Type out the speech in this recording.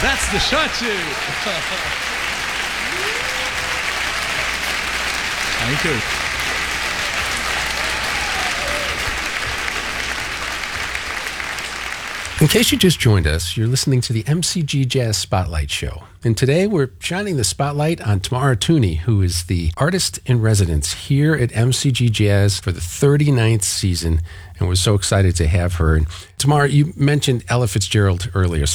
That's the Shachi. Thank you. In case you just joined us, you're listening to the MCG Jazz Spotlight Show. And today we're shining the spotlight on Tamara Tooney, who is the artist in residence here at MCG Jazz for the 39th season. And we're so excited to have her. And Tamara, you mentioned Ella Fitzgerald earlier.